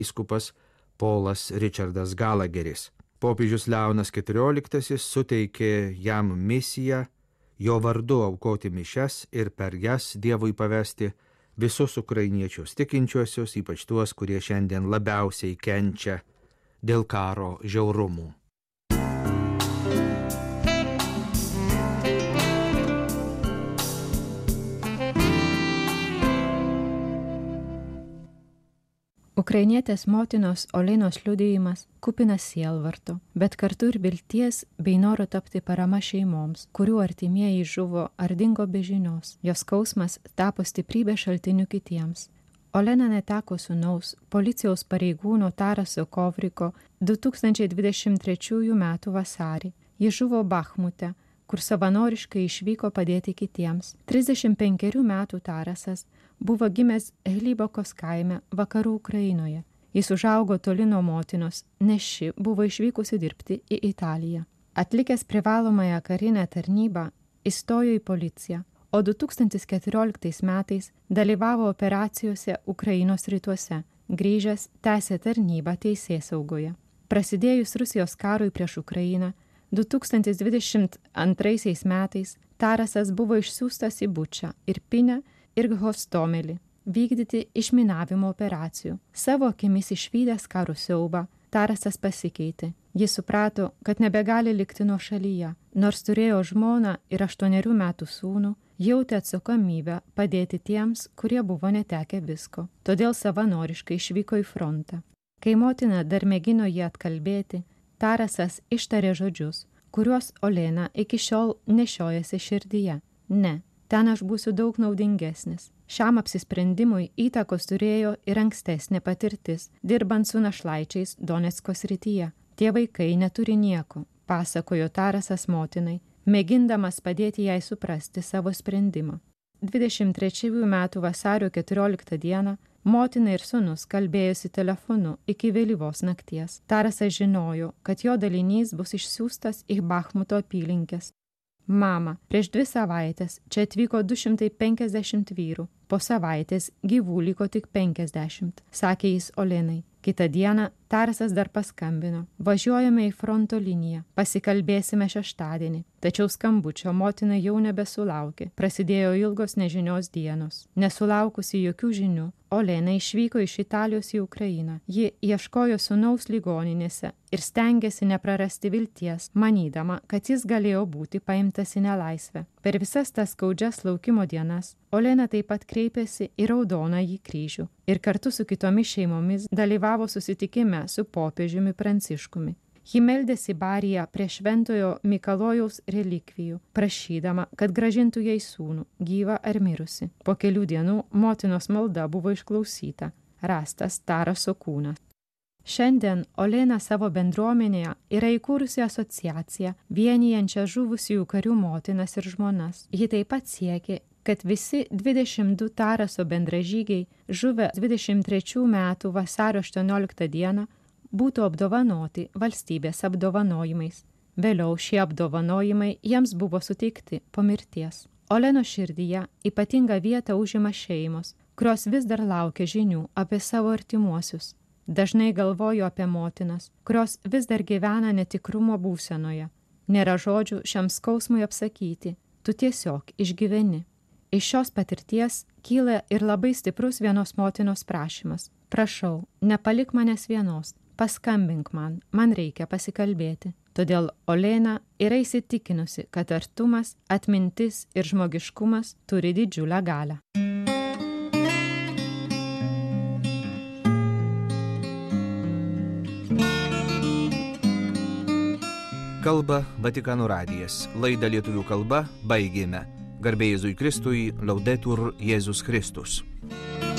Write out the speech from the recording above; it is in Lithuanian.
vyskupas Polas Richardas Gallagheris. Popiežius Leonas XIV suteikė jam misiją jo vardu aukoti mišias ir per jas Dievui pavesti visus ukrainiečius tikinčiuosius, ypač tuos, kurie šiandien labiausiai kenčia dėl karo žiaurumų. Ukrainietės motinos Olenos liudijimas kupinas sielvarto, bet kartu ir vilties bei noro tapti parama šeimoms, kurių artimieji žuvo ar dingo be žinios. Jos skausmas tapo stiprybė šaltiniu kitiems. Olena neteko sūnaus, policijos pareigūno Taraso Kovriko 2023 m. vasarį. Ji žuvo Bachmute, kur savanoriškai išvyko padėti kitiems. 35 metų Tarasas buvo gimęs Hlybokos kaime vakarų Ukrainoje. Jis užaugo toli nuo motinos, nes ši buvo išvykusi dirbti į Italiją. Atlikęs privalomąją karinę tarnybą, įstojo į policiją, o 2014 metais dalyvavo operacijose Ukrainos rytuose. Grįžęs tęsė tarnybą teisėsaugoje. Prasidėjus Rusijos karui prieš Ukrainą, 2022 metais Tarasas buvo išsiųstas į Bučą, Irpinę ir Hostomelį vykdyti išminavimo operacijų. Savo akimis išvydęs karo siaubą, Tarasas pasikeitė. Jis suprato, kad nebegali likti nuošalyje. Nors turėjo žmoną ir 8 metų sūnų, jautė atsakomybę padėti tiems, kurie buvo netekę visko. Todėl savanoriškai išvyko į frontą. Kai motina dar mėgino jį atkalbėti, Tarasas ištarė žodžius, kuriuos Olena iki šiol nešiojasi širdyje. Ne. Ten aš būsiu daug naudingesnis. Šiam apsisprendimui įtakos turėjo ir ankstesnė patirtis, dirbant su našlaičiais Donecko srityje. Tie vaikai neturi nieko, pasakojo Tarasas motinai, mėgindamas padėti jai suprasti savo sprendimą. 23 metų vasario 14 dieną motina ir sūnus kalbėjosi telefonu iki vėlyvos nakties. Tarasas žinojo, kad jo dalinys bus išsiųstas į Bachmuto apylinkes. Mama, prieš 2 savaitės čia atvyko 250 vyrų, po savaitės gyvų liko tik 50, sakė jis Olenai. Kitą dieną Tarasas dar paskambino. Važiuojame į fronto liniją, pasikalbėsime šeštadienį. Tačiau skambučio motina jau nebesulaukė. Prasidėjo ilgos nežinios dienos. Nesulaukusi jokių žinių, Olena išvyko iš Italijos į Ukrainą. Ji ieškojo sūnaus ligoninėse ir stengėsi neprarasti vilties, manydama, kad jis galėjo būti paimtas į nelaisvę. Per visas tas skaudžias laukimo dienas Olena taip pat kreipėsi į Raudonąjį kryžių ir kartu su kitomis šeimomis dalyvavo susitikime su popiežiumi Pranciškumi. Ji meldėsi Bariją prie šventojo Mikalojaus relikvijų, prašydama, kad grąžintų jai sūnų, gyvą ar mirusi. Po kelių dienų motinos malda buvo išklausyta, rastas Taraso kūnas. Šiandien Olena savo bendruomenėje yra įkūrusi asociaciją, vienijančią žuvusiųjų karių motinas ir žmonas. Ji taip pat siekė, kad visi 22 Taraso bendražygiai žuvę 23 metų vasario 18 dieną būtų apdovanoti valstybės apdovanojimais. Vėliau šie apdovanojimai jiems buvo suteikti po mirties. Olenos širdyje ypatingą vietą užima šeimos, kurios vis dar laukia žinių apie savo artimuosius. Dažnai galvoju apie motinas, kurios vis dar gyvena netikrumo būsenoje. Nėra žodžių šiam skausmui apsakyti, tu tiesiog išgyveni. Iš šios patirties kyla ir labai stiprus vienos motinos prašymas. Prašau, nepalik manęs vienos, paskambink man reikia pasikalbėti. Todėl Olena yra įsitikinusi, kad artumas, atmintis ir žmogiškumas turi didžiulę galią. Kalba Vatikano radijas. Laidą lietuvių kalba baigėme. Garbė Jėzui Kristui, Laudetur Jėzus Kristus.